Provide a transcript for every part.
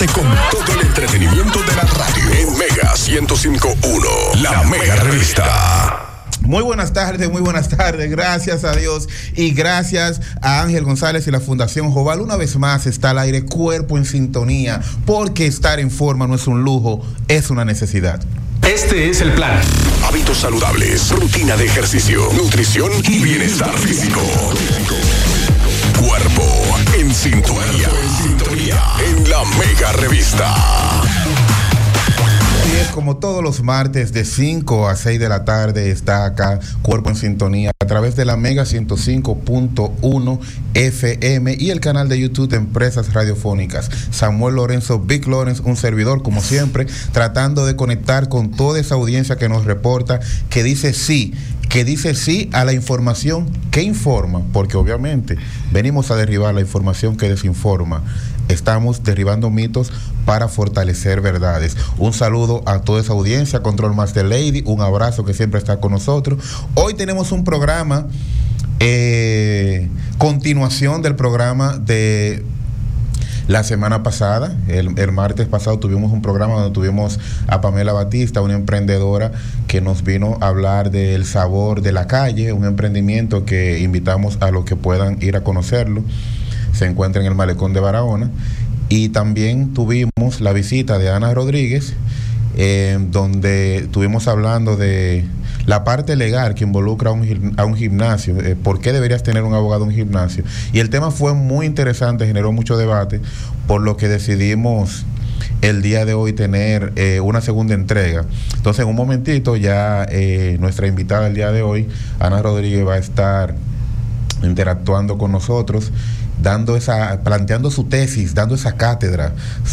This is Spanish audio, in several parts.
Conéctate con todo el entretenimiento de la radio en Mega 105.1, la Mega Revista. Muy buenas tardes, gracias a Dios y gracias a Ángel González y la Fundación Joval. Una vez más está al aire Cuerpo en Sintonía, porque estar en forma no es un lujo, es una necesidad. Este es el plan. Hábitos saludables, rutina de ejercicio, nutrición y bienestar físico. Cuerpo en Sintonía, en la Mega Revista. Y es como todos los martes de 5 a 6 de la tarde está acá Cuerpo en Sintonía a través de la Mega 105.1 FM y el canal de YouTube de Empresas Radiofónicas. Samuel Lorenzo, Big Lawrence, un servidor como siempre, tratando de conectar con toda esa audiencia que nos reporta, que dice sí a la información que informa, porque obviamente venimos a derribar la información que desinforma. Estamos derribando mitos para fortalecer verdades. Un saludo a toda esa audiencia, Control Master Lady, un abrazo que siempre está con nosotros. Hoy tenemos un programa, continuación del programa de la semana pasada. El martes pasado tuvimos un programa donde tuvimos a Pamela Batista, una emprendedora que nos vino a hablar del sabor de la calle, un emprendimiento que invitamos a los que puedan ir a conocerlo. Se encuentra en el Malecón de Barahona. Y también tuvimos la visita de Ana Rodríguez, donde estuvimos hablando de la parte legal que involucra a un gimnasio, por qué deberías tener un abogado en un gimnasio. Y el tema fue muy interesante, generó mucho debate, por lo que decidimos el día de hoy tener una segunda entrega. Entonces, en un momentito ya nuestra invitada el día de hoy, Ana Rodríguez, va a estar interactuando con nosotros, planteando su tesis, dando esa cátedra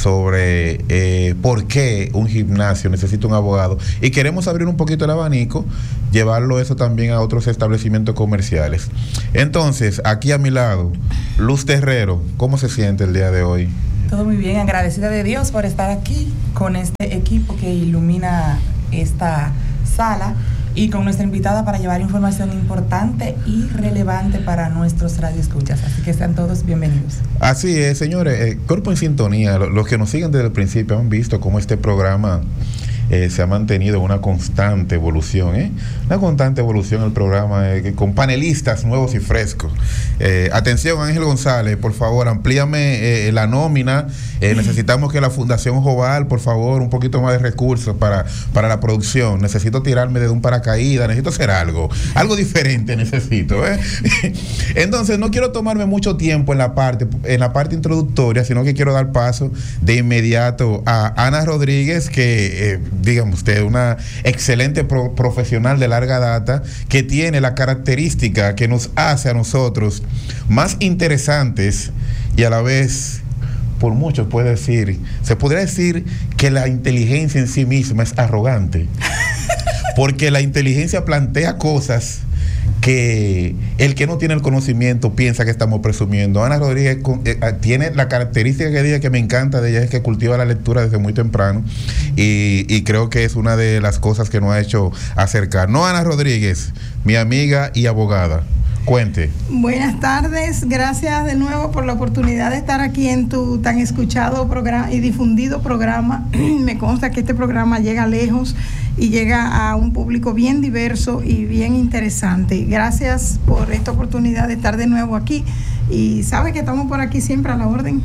sobre por qué un gimnasio necesita un abogado. Y queremos abrir un poquito el abanico, llevarlo eso también a otros establecimientos comerciales. Entonces, aquí a mi lado, Luz Terrero, ¿cómo se siente el día de hoy? Todo muy bien, agradecida de Dios por estar aquí con este equipo que ilumina esta sala y con nuestra invitada para llevar información importante y relevante para nuestros radioescuchas. Así que sean todos bienvenidos. Así es, señores. Cuerpo en Sintonía, los que nos siguen desde el principio han visto cómo este programa se ha mantenido una constante evolución, una constante evolución el programa, con panelistas nuevos y frescos. Atención, Ángel González, por favor, amplíame la nómina. Necesitamos que la Fundación Joval, por favor, un poquito más de recursos para la producción. Necesito tirarme de un paracaídas, necesito hacer algo diferente necesito. Entonces, no quiero tomarme mucho tiempo en la parte introductoria, sino que quiero dar paso de inmediato a Ana Rodríguez, que dígame usted, una excelente profesional de larga data, que tiene la característica que nos hace a nosotros más interesantes y a la vez, por muchos se podría decir que la inteligencia en sí misma es arrogante, porque la inteligencia plantea cosas que el que no tiene el conocimiento piensa que estamos presumiendo. Ana Rodríguez tiene la característica que me encanta de ella, es que cultiva la lectura desde muy temprano, y creo que es una de las cosas que nos ha hecho acercar. No, Ana Rodríguez, mi amiga y abogada, cuente. Buenas tardes, gracias de nuevo por la oportunidad de estar aquí en tu tan escuchado programa y difundido programa. Me consta que este programa llega lejos y llega a un público bien diverso y bien interesante. Gracias por esta oportunidad de estar de nuevo aquí, y sabe que estamos por aquí siempre a la orden.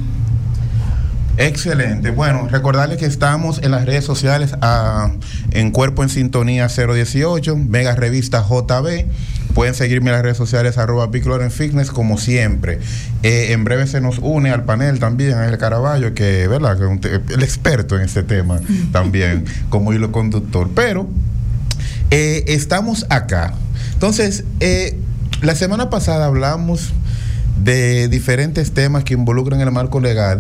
Excelente. Bueno, recordarles que estamos en las redes sociales en Cuerpo en Sintonía 018, Mega Revista JB. Pueden seguirme en las redes sociales @BigLawrenceFitness, como siempre. En breve se nos une al panel también Ángel Caraballo, que verdad que el experto en este tema también, como hilo conductor. Pero estamos acá. Entonces, la semana pasada hablamos de diferentes temas que involucran el marco legal,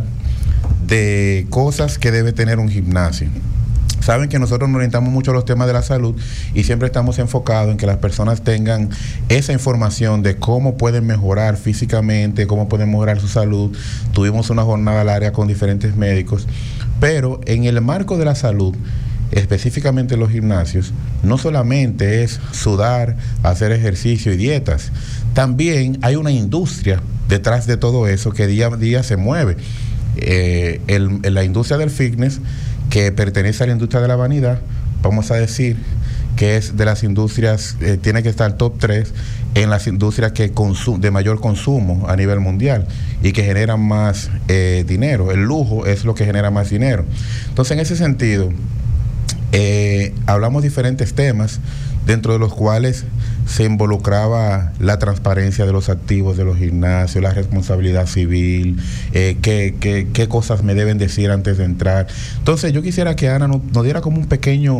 de cosas que debe tener un gimnasio. Saben que nosotros nos orientamos mucho a los temas de la salud y siempre estamos enfocados en que las personas tengan esa información de cómo pueden mejorar físicamente, cómo pueden mejorar su salud. Tuvimos una jornada larga con diferentes médicos, pero en el marco de la salud, específicamente en los gimnasios, no solamente es sudar, hacer ejercicio y dietas, también hay una industria detrás de todo eso que día a día se mueve. la industria del fitness, que pertenece a la industria de la vanidad, vamos a decir que es de las industrias, tiene que estar top 3 en las industrias que de mayor consumo a nivel mundial y que generan más dinero. El lujo es lo que genera más dinero. Entonces, en ese sentido, hablamos diferentes temas, dentro de los cuales se involucraba la transparencia de los activos de los gimnasios, la responsabilidad civil, qué cosas me deben decir antes de entrar. Entonces, yo quisiera que Ana nos diera como un pequeño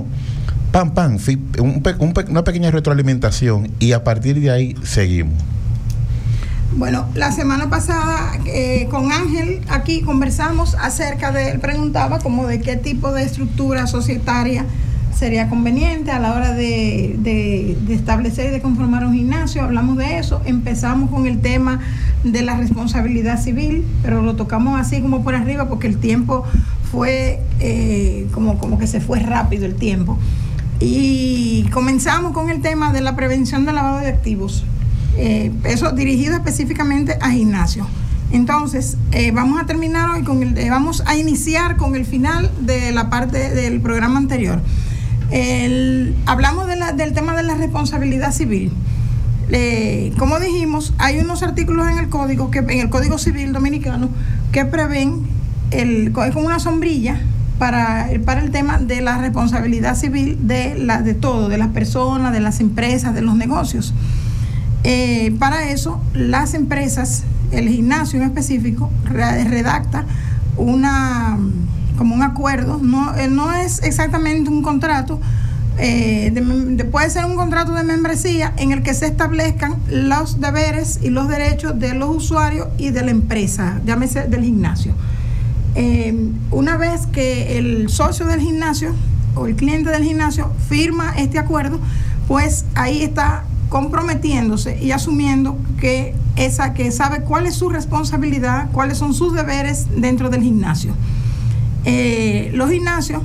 una pequeña retroalimentación, y a partir de ahí seguimos. Bueno, la semana pasada con Ángel aquí conversamos acerca de, él preguntaba como de qué tipo de estructura societaria sería conveniente a la hora de establecer y de conformar un gimnasio. Hablamos de eso, empezamos con el tema de la responsabilidad civil, pero lo tocamos así como por arriba porque el tiempo fue como que se fue rápido el tiempo. Y comenzamos con el tema de la prevención del lavado de activos, eso dirigido específicamente a gimnasios. Entonces, vamos a terminar hoy vamos a iniciar con el final de la parte del programa anterior. Hablamos del tema de la responsabilidad civil. Como dijimos, hay unos artículos en el Código Civil Dominicano que prevén es como una sombrilla para el tema de la responsabilidad civil de todo, de las personas, de las empresas, de los negocios. Para eso, las empresas, el gimnasio en específico, redacta como un acuerdo, no es exactamente un contrato, puede ser un contrato de membresía en el que se establezcan los deberes y los derechos de los usuarios y de la empresa, llámese del gimnasio. Una vez que el socio del gimnasio o el cliente del gimnasio firma este acuerdo, pues ahí está comprometiéndose y asumiendo que sabe cuál es su responsabilidad, cuáles son sus deberes dentro del gimnasio. Los gimnasios,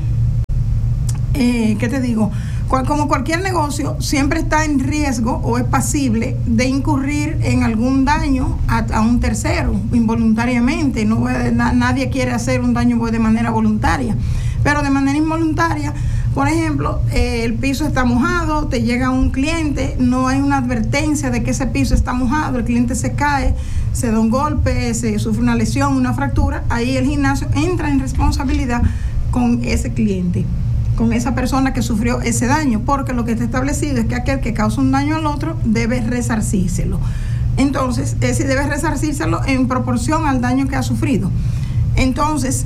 ¿qué te digo? Como cualquier negocio, siempre está en riesgo o es pasible de incurrir en algún daño a un tercero involuntariamente. Nadie quiere hacer un daño de manera voluntaria, pero de manera involuntaria. Por ejemplo, el piso está mojado, te llega un cliente, no hay una advertencia de que ese piso está mojado, el cliente se cae, se da un golpe, se sufre una lesión, una fractura, ahí el gimnasio entra en responsabilidad con ese cliente, con esa persona que sufrió ese daño, porque lo que está establecido es que aquel que causa un daño al otro debe resarcírselo. Entonces, debe resarcírselo en proporción al daño que ha sufrido. Entonces,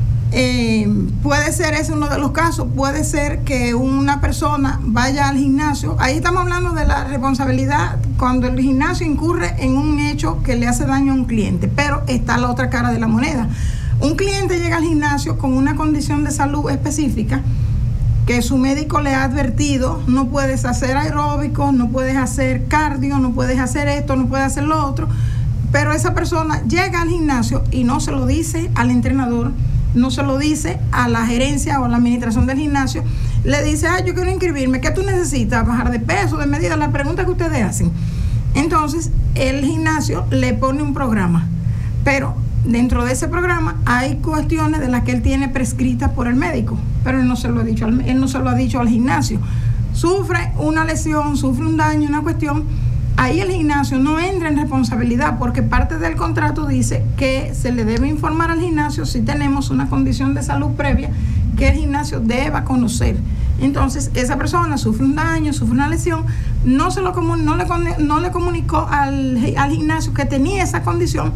puede ser ese uno de los casos, puede ser que una persona vaya al gimnasio, ahí estamos hablando de la responsabilidad cuando el gimnasio incurre en un hecho que le hace daño a un cliente, pero está la otra cara de la moneda. Un cliente llega al gimnasio con una condición de salud específica que su médico le ha advertido: no puedes hacer aeróbicos, no puedes hacer cardio, no puedes hacer esto, no puedes hacer lo otro, pero esa persona llega al gimnasio y no se lo dice al entrenador, no se lo dice a la gerencia o a la administración del gimnasio, le dice: yo quiero inscribirme, ¿qué tú necesitas? ¿Bajar de peso, de medida? La pregunta que ustedes hacen. Entonces, el gimnasio le pone un programa, pero dentro de ese programa hay cuestiones de las que él tiene prescritas por el médico, pero él no se lo ha dicho al gimnasio. Sufre una lesión, sufre un daño, una cuestión, ahí el gimnasio no entra en responsabilidad, porque parte del contrato dice que se le debe informar al gimnasio si tenemos una condición de salud previa que el gimnasio deba conocer. Entonces, esa persona sufre un daño, sufre una lesión, no le comunicó al gimnasio que tenía esa condición.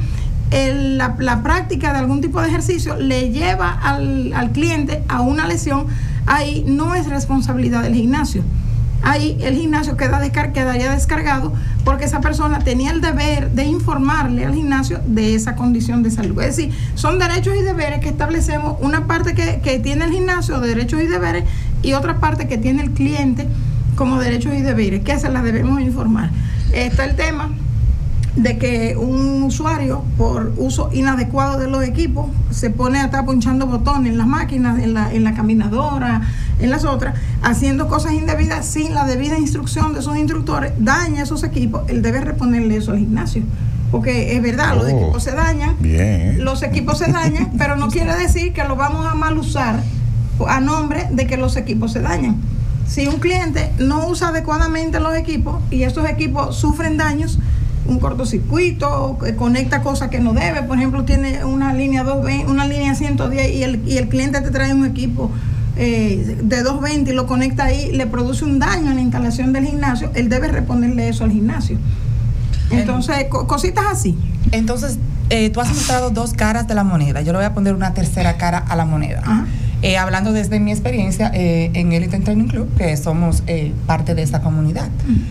La práctica de algún tipo de ejercicio le lleva al cliente a una lesión, ahí no es responsabilidad del gimnasio. Ahí el gimnasio quedaría descargado porque esa persona tenía el deber de informarle al gimnasio de esa condición de salud. Es decir, son derechos y deberes que establecemos, una parte que tiene el gimnasio, derechos y deberes, y otra parte que tiene el cliente como derechos y deberes, que se las debemos informar. Está el tema de que un usuario, por uso inadecuado de los equipos, se pone a estar ponchando botones en las máquinas, en la caminadora, en las otras, haciendo cosas indebidas sin la debida instrucción de sus instructores, daña esos equipos, él debe reponerle eso al gimnasio. porque es verdad, los equipos se dañan, los equipos se dañan, pero no quiere decir que lo vamos a mal usar a nombre de que los equipos se dañan. Si un cliente no usa adecuadamente los equipos y estos equipos sufren daños, un cortocircuito, conecta cosas que no debe, por ejemplo, tiene una línea 220, una línea 110 y el cliente te trae un equipo de 220 y lo conecta ahí, le produce un daño en la instalación del gimnasio, él debe responderle eso al gimnasio. Entonces, cositas así. Entonces, tú has mostrado dos caras de la moneda. Yo le voy a poner una tercera cara a la moneda. Hablando desde mi experiencia en Elite Training Club, que somos parte de esta comunidad,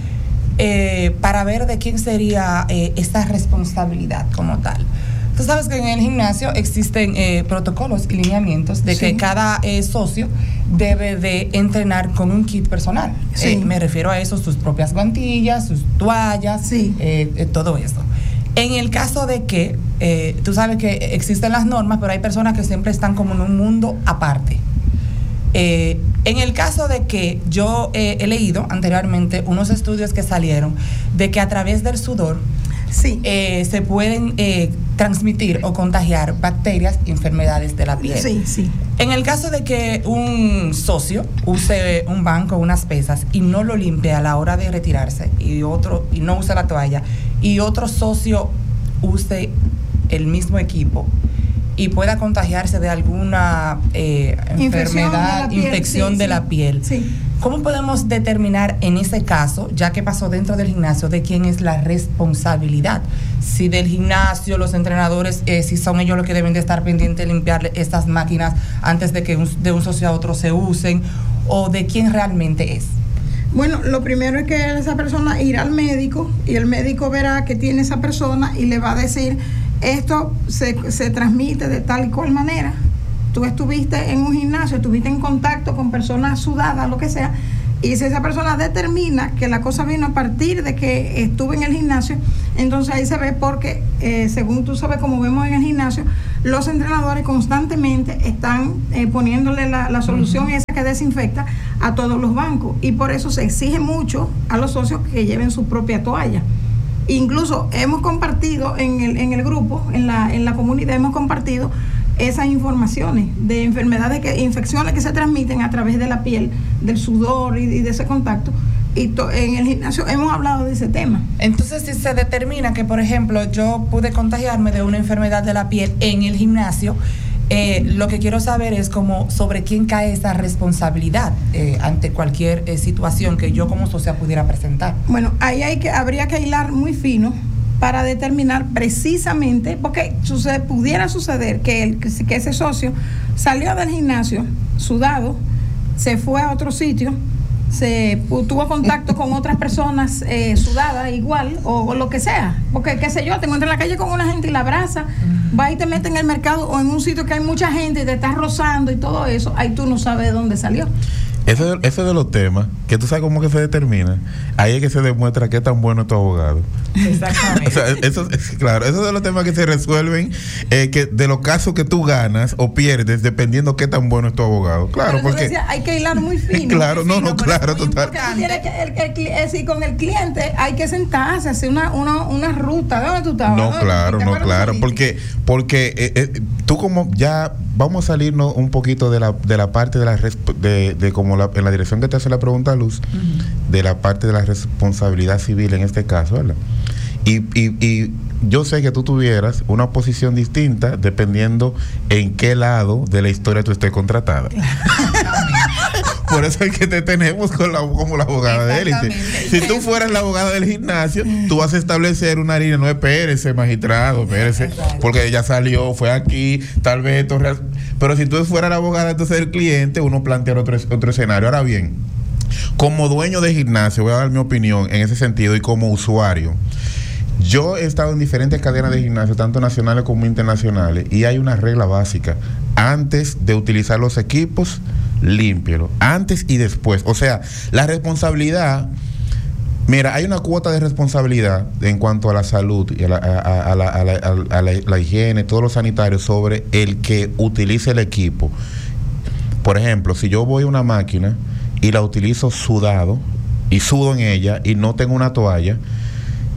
para ver de quién sería esta responsabilidad como tal. Tú sabes que en el gimnasio existen protocolos y lineamientos de que cada socio debe de entrenar con un kit personal. Me refiero a eso, sus propias guantillas, sus toallas, todo eso. En el caso de que, tú sabes que existen las normas, pero hay personas que siempre están como en un mundo aparte. En el caso de que yo he leído anteriormente unos estudios que salieron de que a través del sudor se pueden transmitir o contagiar bacterias y enfermedades de la piel. En el caso de que un socio use un banco o unas pesas y no lo limpie a la hora de retirarse y no use la toalla y otro socio use el mismo equipo y pueda contagiarse de alguna enfermedad, infección de la piel. ¿Cómo podemos determinar en ese caso, ya que pasó dentro del gimnasio, de quién es la responsabilidad? Si del gimnasio, los entrenadores, si son ellos los que deben de estar pendientes de limpiar estas máquinas antes de que de un socio a otro se usen, o de quién realmente es. Bueno, lo primero es que esa persona irá al médico y el médico verá que tiene esa persona y le va a decir, esto se transmite de tal y cual manera. Tú estuviste en un gimnasio, estuviste en contacto con personas sudadas, lo que sea, y si esa persona determina que la cosa vino a partir de que estuve en el gimnasio, entonces ahí se ve porque, según tú sabes, como vemos en el gimnasio, los entrenadores constantemente están poniéndole la solución esa que desinfecta a todos los bancos, y por eso se exige mucho a los socios que lleven su propia toalla. Incluso hemos compartido en el grupo, en la comunidad, hemos compartido esas informaciones de enfermedades, infecciones que se transmiten a través de la piel, del sudor y de ese contacto. Y en el gimnasio hemos hablado de ese tema. Entonces, si se determina que, por ejemplo, yo pude contagiarme de una enfermedad de la piel en el gimnasio, lo que quiero saber es como sobre quién cae esa responsabilidad ante cualquier situación que yo como socia pudiera presentar. Bueno, ahí habría que hilar muy fino para determinar precisamente, porque pudiera suceder que ese socio salió del gimnasio sudado, se fue a otro sitio, tuvo contacto con otras personas sudadas igual, o lo que sea, porque qué sé yo, te encuentras en la calle con una gente y la abraza, va y te mete en el mercado o en un sitio que hay mucha gente y te estás rozando y todo eso, ahí tú no sabes de dónde salió. Eso de los temas, que tú sabes cómo que se determina, ahí es que se demuestra qué tan bueno es tu abogado. Exactamente. O sea, claro, esos de los temas que se resuelven, que de los casos que tú ganas o pierdes, dependiendo qué tan bueno es tu abogado. Claro, pero porque decía, hay que hilar muy fino. Claro, muy fino, claro, total. Si con el cliente hay que sentarse, hacer una ruta. ¿De dónde tú estabas? Claro, porque tú como ya vamos a salirnos un poquito de la parte de como en la dirección que te hace la pregunta, Luz, de la parte de la responsabilidad civil en este caso, ¿verdad? Y yo sé que tú tuvieras una posición distinta dependiendo en qué lado de la historia tú estés contratada. Por eso es que te tenemos como la abogada de élite. Si tú fueras la abogada del gimnasio, tú vas a establecer una línea, no espérese, magistrado, espérese, porque ella salió, fue aquí, tal vez esto real. Pero si tú fueras la abogada entonces del cliente, uno plantea otro escenario. Ahora bien, como dueño de gimnasio, voy a dar mi opinión en ese sentido, y como usuario, yo he estado en diferentes cadenas de gimnasio, tanto nacionales como internacionales, y hay una regla básica: antes de utilizar los equipos, límpielo, antes y después. O sea, la responsabilidad, mira, hay una cuota de responsabilidad en cuanto a la salud y a la higiene, todos los sanitarios, sobre el que utilice el equipo. Por ejemplo, si yo voy a una máquina y la utilizo sudado y sudo en ella y no tengo una toalla,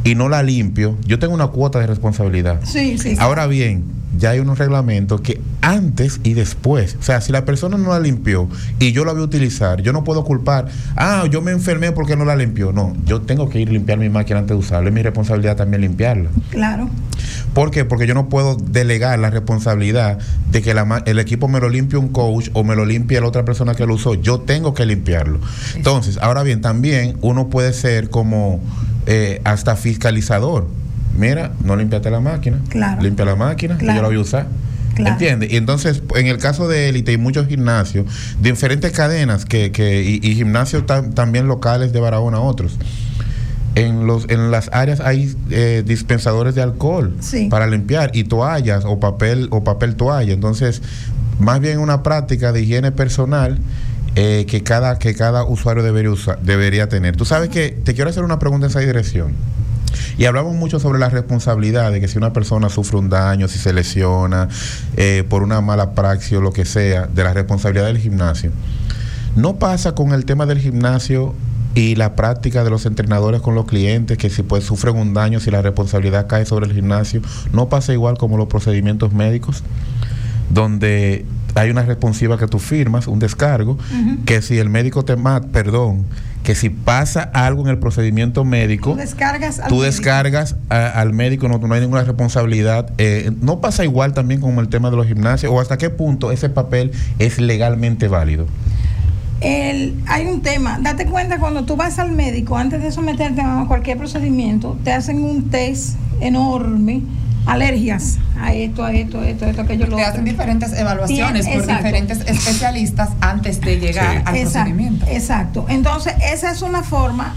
y no la limpio, yo tengo una cuota de responsabilidad. Sí. Ahora bien, ya hay unos reglamentos que antes y después, o sea, si la persona no la limpió y yo la voy a utilizar, yo no puedo culpar, yo me enfermé porque no la limpió. No, yo tengo que ir a limpiar mi máquina antes de usarla. Es mi responsabilidad también limpiarla. Claro. ¿Por qué? Porque yo no puedo delegar la responsabilidad de que el equipo me lo limpie un coach o me lo limpie la otra persona que lo usó. Yo tengo que limpiarlo. Entonces, ahora bien, también uno puede ser como hasta fiscalizador. Mira, no limpiaste la máquina. Claro. Limpia la máquina, que yo la voy a usar. Claro. ¿Entiendes? Y entonces, en el caso de Élite y muchos gimnasios, de diferentes cadenas y gimnasios también locales de Barahona, otros, en las áreas hay dispensadores de alcohol para limpiar, y toallas o papel toalla. Entonces, más bien una práctica de higiene personal que cada usuario debería tener. Tú sabes que te quiero hacer una pregunta en esa dirección. Y hablamos mucho sobre la responsabilidad de que si una persona sufre un daño, si se lesiona por una mala praxis o lo que sea, de la responsabilidad del gimnasio. ¿No pasa con el tema del gimnasio y la práctica de los entrenadores con los clientes, que si pues sufren un daño, si la responsabilidad cae sobre el gimnasio? ¿No pasa igual como los procedimientos médicos, donde hay una responsiva que tú firmas, un descargo, que si el médico te mata, que si pasa algo en el procedimiento médico, tú descargas al médico, no hay ninguna responsabilidad? ¿No pasa igual también con el tema de los gimnasios? ¿O hasta qué punto ese papel es legalmente válido? Hay un tema, date cuenta, cuando tú vas al médico, antes de someterte a cualquier procedimiento, te hacen un test enorme, alergias a esto, aquello, lo otro. Te hacen diferentes evaluaciones por diferentes especialistas antes de llegar al procedimiento. Exacto. Entonces, esa es una forma,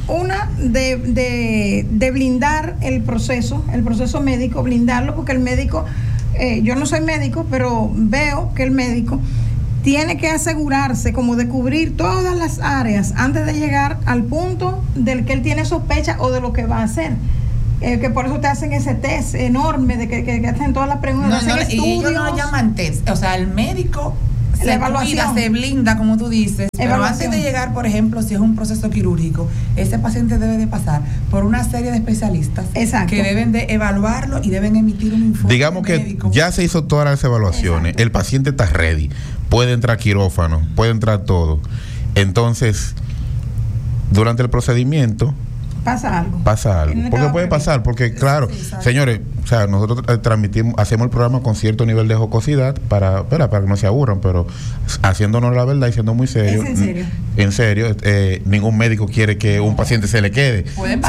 de blindar el proceso médico, blindarlo, porque el médico, yo no soy médico, pero veo que el médico tiene que asegurarse como de cubrir todas las áreas antes de llegar al punto del que él tiene sospecha o de lo que va a hacer. Que por eso te hacen ese test enorme de que hacen todas las preguntas, y ellos no lo llaman test, o sea, el médico se cuida, se blinda, como tú dices, pero antes de llegar, por ejemplo, si es un proceso quirúrgico, ese paciente debe de pasar por una serie de especialistas que deben de evaluarlo y deben emitir un informe. Digamos que médico. Ya se hizo todas las evaluaciones. Exacto. El paciente está ready, puede entrar quirófano, puede entrar todo. Entonces, durante el procedimiento pasa algo. Porque puede pasar, porque claro, señores, o sea, nosotros hacemos el programa con cierto nivel de jocosidad para que no se aburran, pero haciéndonos la verdad y siendo muy serio. ¿Es en serio? En serio, ningún médico quiere que un paciente se le quede.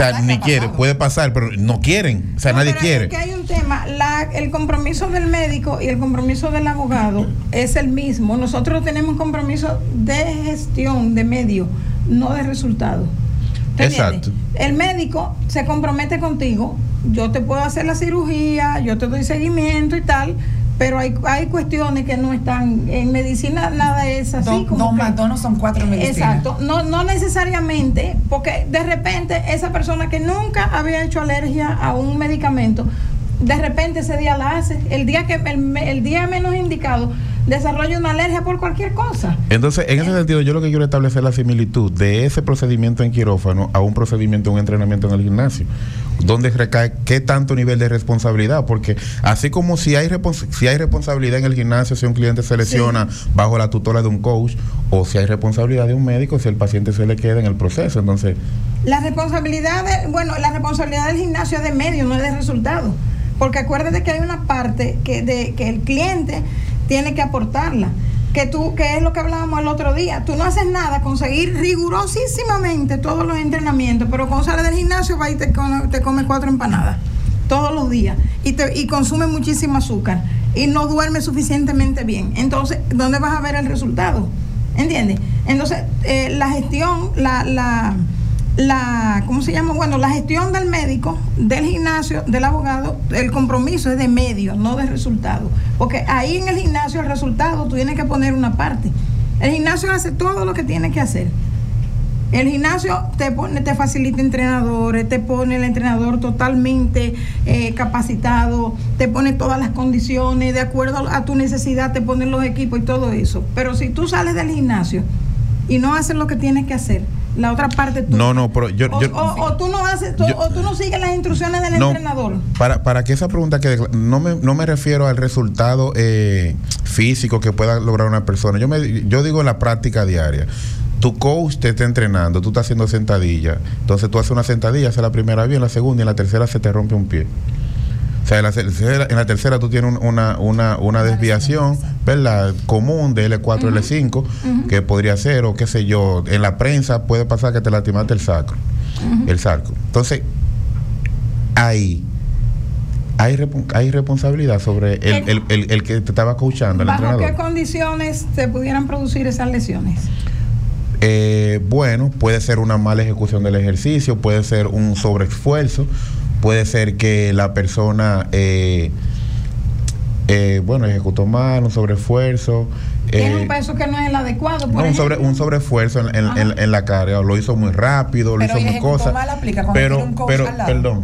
Puede pasar, pero no quieren, o sea, nadie quiere. Es que hay un tema, el compromiso del médico y el compromiso del abogado es el mismo. Nosotros tenemos un compromiso de gestión de medio, no de resultado. Exacto. El médico se compromete contigo, yo te puedo hacer la cirugía, yo te doy seguimiento y tal, pero hay cuestiones que no están en medicina, nada es así. Dos más dos no son 4 medicinas. Exacto, no necesariamente, porque de repente esa persona que nunca había hecho alergia a un medicamento, de repente ese día la hace, el día menos indicado, desarrolla una alergia por cualquier cosa. Entonces, en ese sentido, yo lo que quiero establecer la similitud de ese procedimiento en quirófano a un procedimiento, un entrenamiento en el gimnasio, donde recae qué tanto nivel de responsabilidad, porque así como si hay responsabilidad en el gimnasio si un cliente se lesiona bajo la tutela de un coach, o si hay responsabilidad de un médico si el paciente se le queda en el proceso. Entonces, la responsabilidad del gimnasio es de medio, no es de resultado, porque acuérdate que hay una parte que el cliente tiene que aportarla, que es lo que hablábamos el otro día. Tú no haces nada, conseguir rigurosísimamente todos los entrenamientos, pero cuando sales del gimnasio va y te come 4 empanadas todos los días y consume muchísimo azúcar y no duerme suficientemente bien. Entonces, ¿dónde vas a ver el resultado? ¿Entiendes? Entonces, la gestión, ¿cómo se llama? Bueno, la gestión del médico, del gimnasio, del abogado, el compromiso es de medio, no de resultado. Porque ahí en el gimnasio el resultado tú tienes que poner una parte. El gimnasio hace todo lo que tiene que hacer. El gimnasio te facilita entrenadores, te pone el entrenador totalmente capacitado, te pone todas las condiciones, de acuerdo a tu necesidad, te ponen los equipos y todo eso. Pero si tú sales del gimnasio y no haces lo que tienes que hacer, La otra parte tú. No, pero o tú no haces, o tú no sigues las instrucciones del entrenador. Para que esa pregunta quede, no me refiero al resultado físico que pueda lograr una persona. Yo digo la práctica diaria. Tu coach te está entrenando, tú estás haciendo sentadilla. Entonces tú haces una sentadilla, haces la primera bien, la segunda y en la tercera se te rompe un pie. O sea, en la tercera tú tienes una desviación, ¿verdad? Común de L4, L5, que podría ser, o qué sé yo, en la prensa puede pasar que te lastimaste el sacro. Entonces, hay responsabilidad sobre el que te estaba coachando, el entrenador. ¿Bajo qué condiciones se pudieran producir esas lesiones? Bueno, puede ser una mala ejecución del ejercicio, puede ser un sobreesfuerzo, puede ser que la persona ejecutó mal, un sobreesfuerzo. Tiene un peso que no es el adecuado. Un sobreesfuerzo en la carga, lo hizo muy rápido, lo hizo muy cosas. Pero, perdón.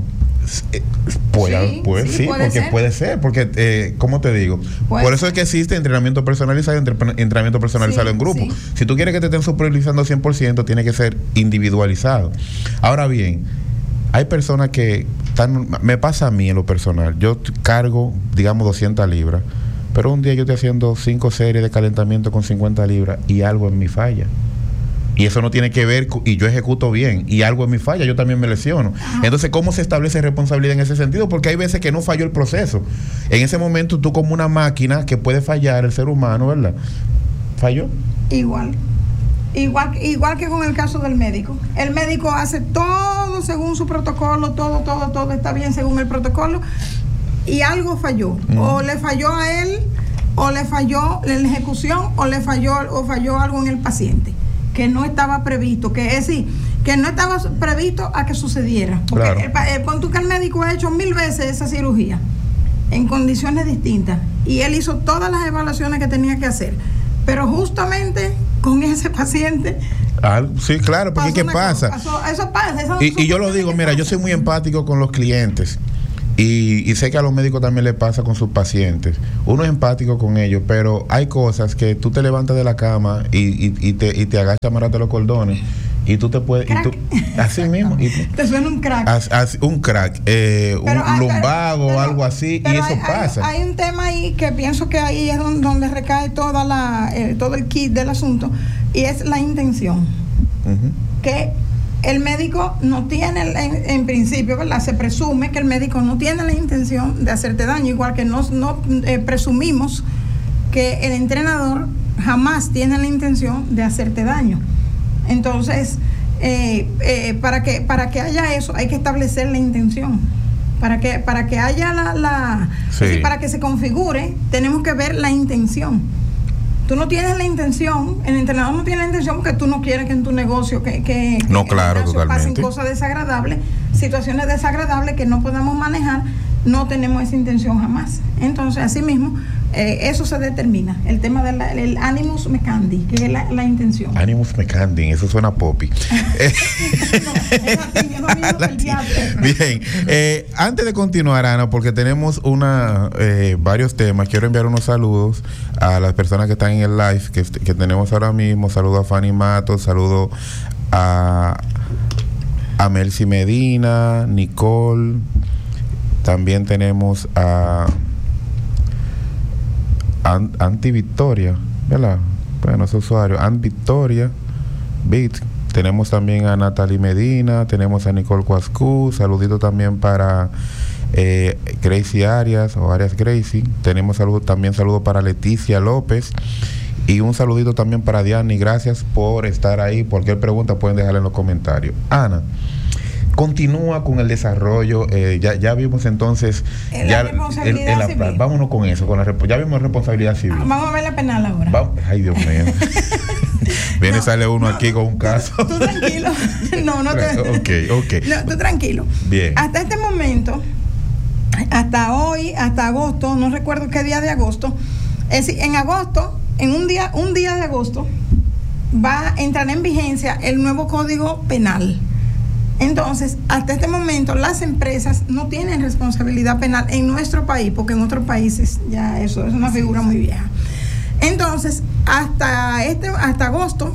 Puede ser, porque ¿cómo te digo? Por eso es que existe entrenamiento personalizado y entrenamiento personalizado en grupo. Si tú quieres que te estén supervisando 100%, tiene que ser individualizado. Ahora bien, hay personas que me pasa a mí en lo personal, yo cargo, digamos, 200 libras, pero un día yo estoy haciendo 5 series de calentamiento con 50 libras y algo en mi falla. Y eso no tiene que ver, y yo ejecuto bien, y algo en mi falla, yo también me lesiono. Entonces, ¿cómo se establece responsabilidad en ese sentido? Porque hay veces que no falló el proceso. En ese momento, tú como una máquina que puede fallar, el ser humano, ¿verdad? ¿Falló? Igual que con el caso del médico. El médico hace todo según su protocolo, todo está bien según el protocolo, y algo falló. O le falló a él, o le falló en la ejecución, o falló algo en el paciente que no estaba previsto, que no estaba previsto a que sucediera. Porque pon tú que el médico ha hecho 1000 veces esa cirugía en condiciones distintas y él hizo todas las evaluaciones que tenía que hacer, pero justamente con ese paciente. Sí, claro, porque ¿qué pasa? Eso pasa. Y yo lo digo, mira, yo soy muy empático con los clientes. Y sé que a los médicos también les pasa con sus pacientes. Uno es empático con ellos, pero hay cosas que tú te levantas de la cama y te agachas a amarrarte los cordones y tú te puedes... así mismo. Te suena un crack. Un crack, un lumbago, algo así, y eso pasa. Hay un tema ahí que pienso que ahí es donde recae todo el kit del asunto, y es la intención. Que el médico no tiene, en principio, ¿verdad? Se presume que el médico no tiene la intención de hacerte daño, igual que no presumimos que el entrenador jamás tiene la intención de hacerte daño. Entonces, para que haya eso, hay que establecer la intención. Para que haya para que se configure, tenemos que ver la intención. Tú no tienes la intención, el entrenador no tiene la intención porque tú no quieres que en tu negocio pasen cosas desagradables, situaciones desagradables que no podamos manejar, no tenemos esa intención jamás. Entonces, así mismo, eso se determina, el tema del animus mecandi, que es la intención. Animus mecandi, eso suena poppy. Bien, antes de continuar, Ana, porque tenemos varios temas, quiero enviar unos saludos a las personas que están en el live que tenemos ahora mismo. Saludo a Fanny Matos, saludo a Melcy Medina, Nicole. También tenemos a Anti Victoria, ¿verdad? Bueno, ese usuario, Ant Victoria, Bit. Tenemos también a Natalie Medina, tenemos a Nicole Cuascu, saludito también para Gracie Arias o Arias Gracie. Tenemos saludo para Leticia López y un saludito también para Diana. Y gracias por estar ahí. Cualquier pregunta pueden dejarla en los comentarios. Ana, continúa con el desarrollo. Ya vimos entonces responsabilidad civil. Vámonos con eso, ya vimos responsabilidad civil. Vamos a ver la penal ahora. Ay, Dios mío. Sale uno aquí con un caso. Tú tranquilo. Okay. No, tú tranquilo. Bien. Hasta este momento, hasta hoy, hasta agosto, no recuerdo qué día de agosto, es decir, en agosto, en un día de agosto, va a entrar en vigencia el nuevo Código Penal. Entonces, hasta este momento, las empresas no tienen responsabilidad penal en nuestro país, porque en otros países ya eso es una figura muy vieja. Entonces, hasta agosto,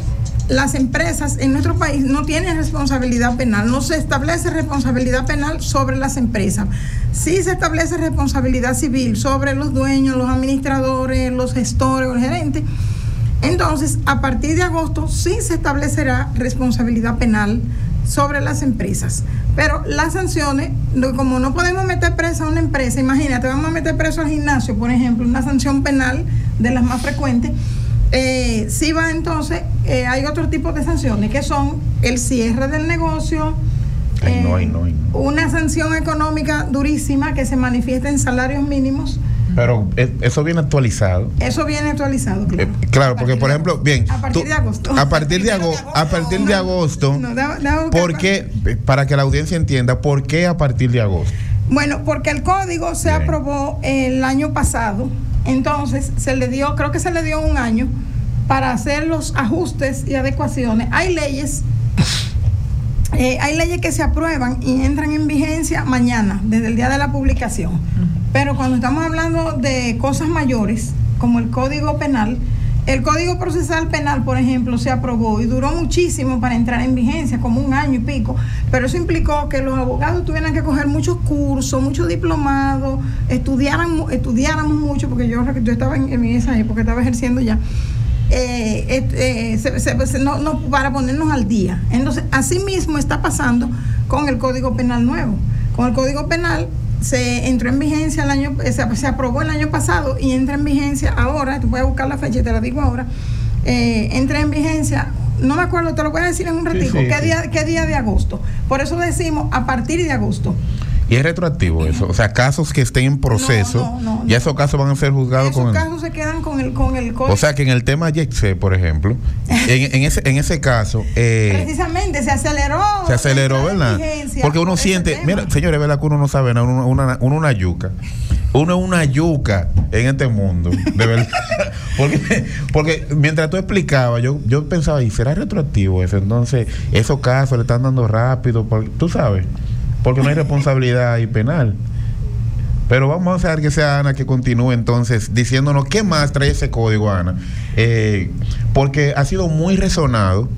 las empresas en nuestro país no tienen responsabilidad penal, no se establece responsabilidad penal sobre las empresas. Sí se establece responsabilidad civil sobre los dueños, los administradores, los gestores o el gerente. Entonces, a partir de agosto sí se establecerá responsabilidad penal sobre las empresas. Pero las sanciones, como no podemos meter presa a una empresa, imagínate, vamos a meter preso al gimnasio, por ejemplo, una sanción penal de las más frecuentes. Sí va entonces, hay otro tipo de sanciones que son el cierre del negocio, una sanción económica durísima que se manifiesta en salarios mínimos. Pero eso viene actualizado. Eso viene actualizado, claro. Claro, porque por ejemplo, bien. A partir de agosto. A partir de agosto. ¿Por qué? Para que la audiencia entienda, ¿por qué a partir de agosto? Bueno, porque el código se aprobó el año pasado. Entonces, creo que se le dio un año para hacer los ajustes y adecuaciones. Hay leyes que se aprueban y entran en vigencia mañana, desde el día de la publicación. Pero cuando estamos hablando de cosas mayores, como el Código Penal, el Código Procesal Penal, por ejemplo, se aprobó y duró muchísimo para entrar en vigencia, como un año y pico, pero eso implicó que los abogados tuvieran que coger muchos cursos, muchos diplomados, estudiáramos mucho, porque yo estaba en esa época, estaba ejerciendo ya, para ponernos al día. Entonces, así mismo está pasando con el Código Penal nuevo. Con el Código Penal se entró en vigencia se aprobó el año pasado y entra en vigencia ahora. Tú puedes buscar la fecha y te la digo ahora. Entra en vigencia, no me acuerdo, te lo voy a decir en un ratito, ¿qué día de agosto? Por eso decimos a partir de agosto. Y es retroactivo eso, o sea, casos que estén en proceso, ya esos casos van a ser juzgados con esos casos se quedan con el código. O sea, que en el tema Yexé, por ejemplo, en ese caso precisamente se aceleró, ¿verdad? Porque uno siente, mira, señores, ¿verdad que uno no sabe nada? Uno una yuca. Uno es una yuca en este mundo, de verdad. porque mientras tú explicabas, yo pensaba, ¿y será retroactivo eso? Entonces, esos casos le están dando rápido, tú sabes, porque no hay responsabilidad y penal. Pero vamos a hacer que sea Ana que continúe entonces diciéndonos qué más trae ese código, Ana, porque ha sido muy resonado